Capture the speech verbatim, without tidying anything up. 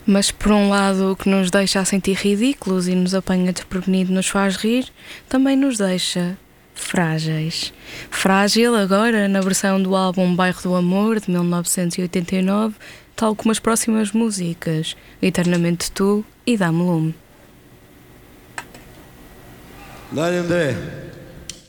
Mas por um lado o que nos deixa a sentir ridículos e nos apanha desprevenido nos faz rir, também nos deixa frágeis. Frágil agora na versão do álbum Bairro do Amor de mil novecentos e oitenta e nove, tal como as próximas músicas Eternamente Tu e Dá-me Lume. Dá-lhe, André.